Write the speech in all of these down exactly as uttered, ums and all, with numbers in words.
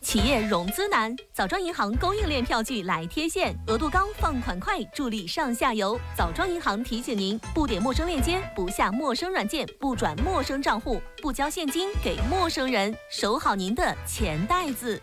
企业融资难，枣庄银行供应链票据来贴现，额度高，放款快，助力上下游。枣庄银行提醒您：不点陌生链接，不下陌生软件，不转陌生账户，不交现金给陌生人，守好您的钱袋子。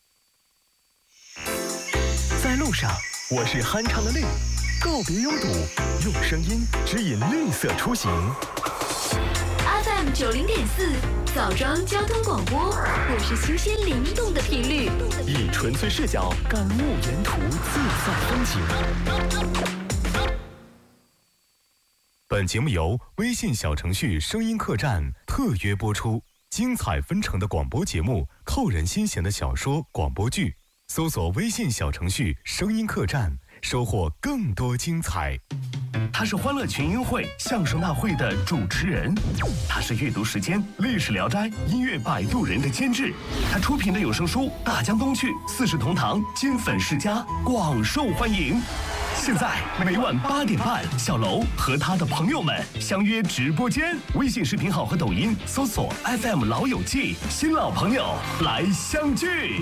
在路上，我是酣畅的绿，告别拥堵，用声音指引绿色出行。 F M 九零点四，枣庄交通广播，我是新鲜灵动的频率， 以纯粹视角感悟沿途自在风景。本节目由微信小程序声音客栈特约播出，精彩纷呈的广播节目，扣人心弦的小说、广播剧。搜索微信小程序声音客栈，收获更多精彩。他是欢乐群英会相声大会的主持人，他是阅读时间历史聊斋音乐摆渡人的监制，他出品的有声书《大江东去》四世同堂金粉世家广受欢迎。现在每晚八点半，小楼和他的朋友们相约直播间，微信视频号和抖音搜索 F M 老友记，新老朋友来相聚。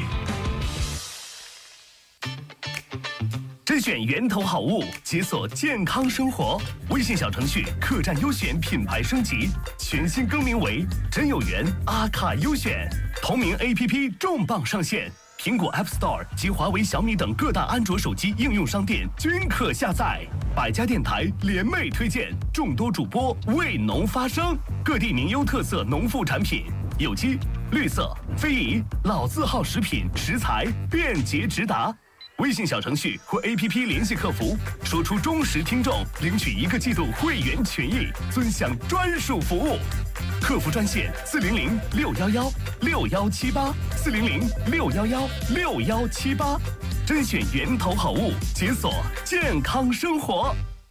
甄选源头好物，解锁健康生活。微信小程序客栈优选品牌升级，全新更名为真有缘阿卡优选。同名 A P P 重磅上线，苹果 App Store 及华为、小米等各大安卓手机应用商店均可下载。百家电台联袂推荐，众多主播为农发声，各地名优特色农副产品，有机、绿色、非遗、老字号食品食材便捷直达。微信小程序或 A P P 联系客服，说出忠实听众，领取一个季度会员权益，尊享专属服务。客服专线四零零六幺幺六幺七八四零零六幺幺六幺七八，甄选源头好物，解锁健康生活。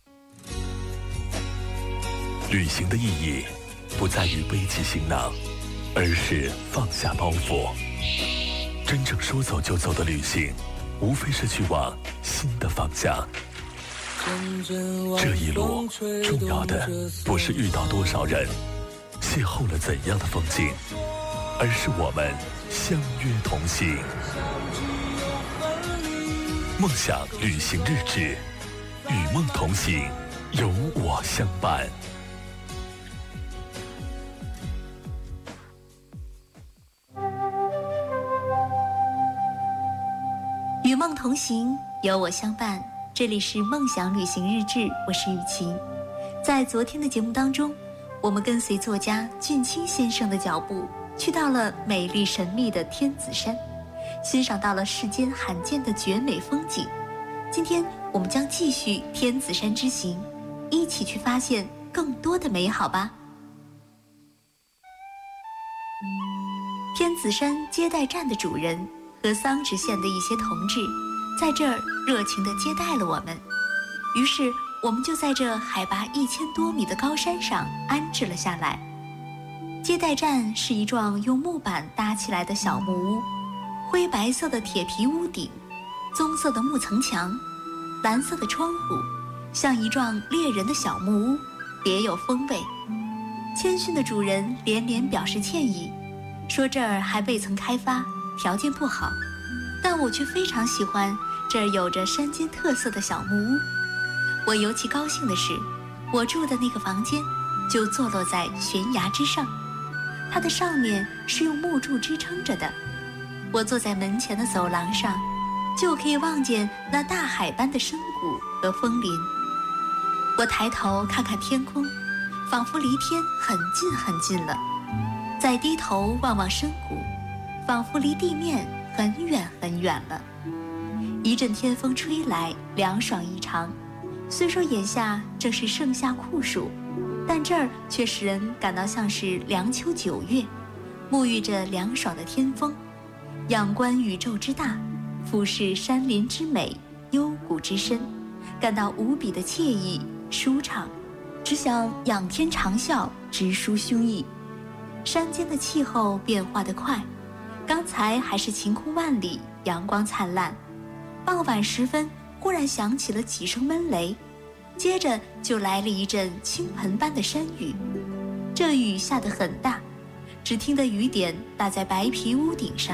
旅行的意义不在于背起行囊，而是放下包袱。真正说走就走的旅行，无非是去往新的方向。这一路重要的不是遇到多少人，邂逅了怎样的风景，而是我们相约同行。梦想旅行日志，与梦同行，有我相伴。 与梦同行，有我相伴。这里是梦想旅行日志，我是雨晴。在昨天的节目当中，我们跟随作家俊清先生的脚步，去到了美丽神秘的天子山，欣赏到了世间罕见的绝美风景。今天我们将继续天子山之行，一起去发现更多的美好吧。天子山接待站的主人和桑植县的一些同志在这儿热情地接待了我们，于是我们就在这海拔一千多米的高山上安置了下来。接待站是一幢用木板搭起来的小木屋，灰白色的铁皮屋顶，棕色的木层墙，蓝色的窗户，像一幢猎人的小木屋，别有风味。谦逊的主人连连表示歉意，说这儿还未曾开发，条件不好，但我却非常喜欢这儿有着山间特色的小木屋。我尤其高兴的是，我住的那个房间就坐落在悬崖之上，它的上面是用木柱支撑着的。我坐在门前的走廊上，就可以望见那大海般的深谷和枫林。我抬头看看天空，仿佛离天很近很近了，再低头望望深谷，仿佛离地面很远很远了。一阵天风吹来，凉爽异常。虽说眼下正是盛夏酷暑，但这儿却使人感到像是凉秋九月，沐浴着凉爽的天风，仰观宇宙之大，俯视山林之美，幽谷之深，感到无比的惬意舒畅，只想仰天长啸，直抒胸臆。山间的气候变化得快，刚才还是晴空万里，阳光灿烂，傍晚时分忽然响起了几声闷雷，接着就来了一阵倾盆般的山雨。这雨下得很大，只听得雨点打在白皮屋顶上，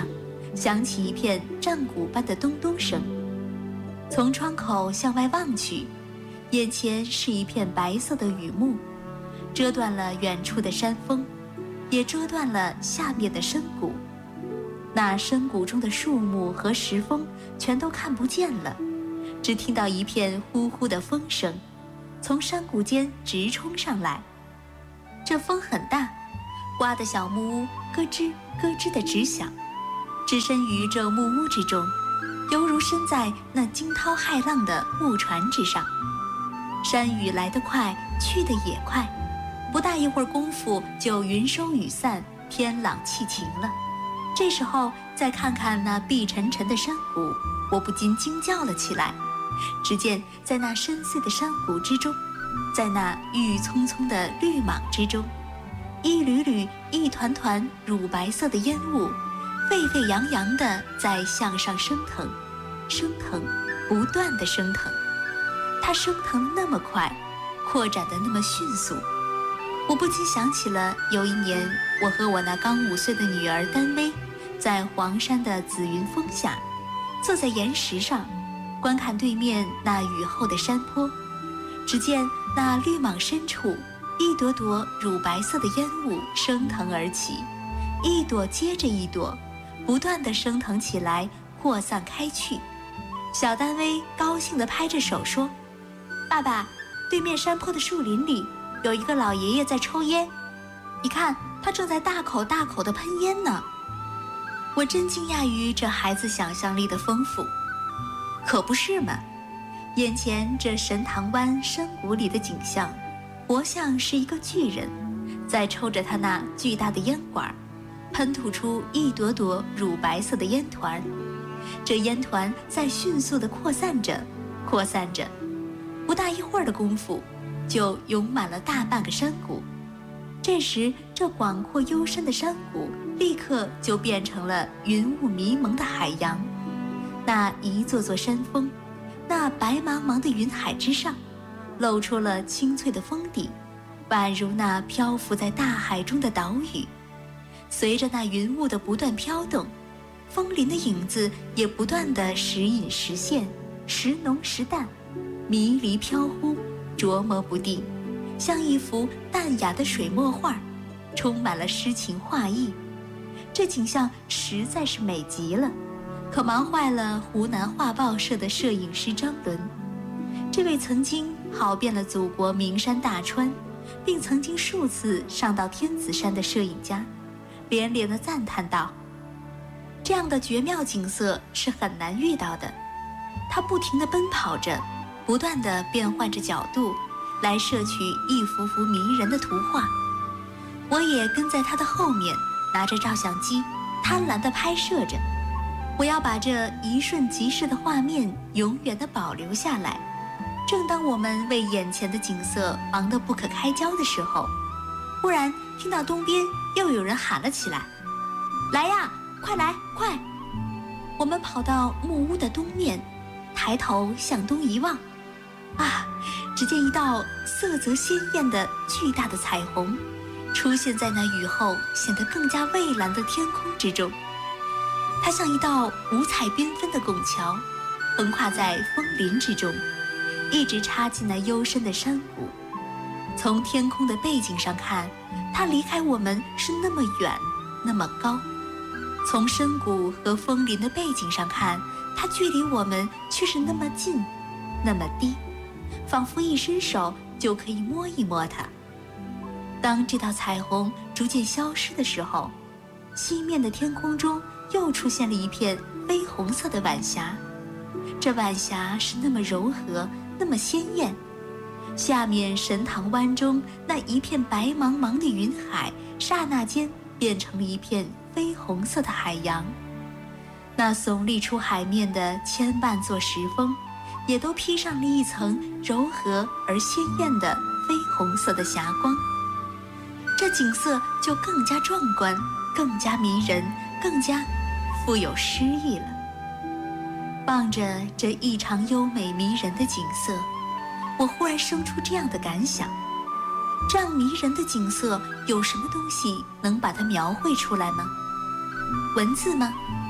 响起一片战鼓般的咚咚声。从窗口向外望去，眼前是一片白色的雨幕，遮断了远处的山峰，也遮断了下面的深谷。那深谷中的树木和石峰全都看不见了，只听到一片呼呼的风声从山谷间直冲上来。这风很大，刮得小木屋咯吱咯吱地直响，置身于这木屋之中，犹如身在那惊涛骇浪的木船之上。山雨来得快，去得也快，不大一会儿功夫就云收雨散，天朗气晴了。这时候再看看那碧沉沉的山谷，我不禁惊叫了起来。只见在那深邃的山谷之中，在那郁郁葱葱的绿莽之中，一缕缕一团团乳白色的烟雾沸沸扬扬地在向上升腾，升腾，不断地升腾。它升腾得那么快，扩展得那么迅速，我不禁想起了有一年我和我那刚五岁的女儿丹薇在黄山的紫云峰下，坐在岩石上观看对面那雨后的山坡。只见那绿莽深处，一朵朵乳白色的烟雾升腾而起，一朵接着一朵，不断地升腾起来，扩散开去。小丹薇高兴地拍着手说：“爸爸，对面山坡的树林里有一个老爷爷在抽烟，你看他正在大口大口地喷烟呢。”我真惊讶于这孩子想象力的丰富。可不是嘛，眼前这神塘湾深谷里的景象，活像是一个巨人在抽着他那巨大的烟管，喷吐出一朵朵乳白色的烟团。这烟团在迅速地扩散着，扩散着，不大一会儿的功夫，就涌满了大半个山谷。这时，这广阔幽深的山谷立刻就变成了云雾迷蒙的海洋。那一座座山峰，那白茫茫的云海之上，露出了青翠的峰顶，宛如那漂浮在大海中的岛屿。随着那云雾的不断飘动，枫林的影子也不断地时隐时现，时浓时淡，迷离飘忽，琢磨不定，像一幅淡雅的水墨画，充满了诗情画意。这景象实在是美极了，可忙坏了湖南画报社的摄影师张伦。这位曾经跑遍了祖国名山大川，并曾经数次上到天子山的摄影家，连连地赞叹道：“这样的绝妙景色是很难遇到的。”他不停地奔跑着，不断地变换着角度，来摄取一幅幅迷人的图画。我也跟在他的后面，拿着照相机，贪婪地拍摄着。我要把这一瞬即逝的画面永远地保留下来。正当我们为眼前的景色忙得不可开交的时候，忽然听到东边又有人喊了起来：“来呀，快来，快！”我们跑到木屋的东面，抬头向东一望，啊，只见一道色泽鲜艳的巨大的彩虹出现在那雨后显得更加蔚蓝的天空之中。它像一道五彩缤纷的拱桥，横跨在枫林之中，一直插进那幽深的山谷。从天空的背景上看，它离开我们是那么远，那么高；从深谷和枫林的背景上看，它距离我们却是那么近，那么低，仿佛一伸手就可以摸一摸它。当这道彩虹逐渐消失的时候，西面的天空中又出现了一片绯红色的晚霞。这晚霞是那么柔和，那么鲜艳。下面神塘湾中那一片白茫茫的云海，刹那间变成了一片绯红色的海洋。那耸立出海面的千万座石峰，也都披上了一层柔和而鲜艳的绯红色的霞光。这景色就更加壮观，更加迷人，更加富有诗意了。望着这异常优美迷人的景色，我忽然生出这样的感想：这样迷人的景色，有什么东西能把它描绘出来吗？文字吗？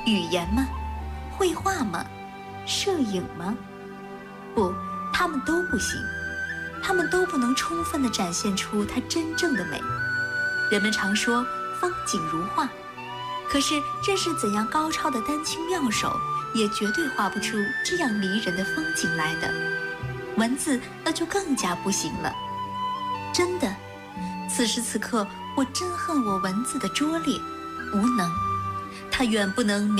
语言吗？绘画吗？摄影吗？不，它们都不行，它们都不能充分地展现出它真正的美。人们常说风景如画，可是任是怎样高超的丹青妙手，也绝对画不出这样迷人的风景来的。文字那就更加不行了。真的，此时此刻，我真恨我文字的拙劣、无能，它远不能描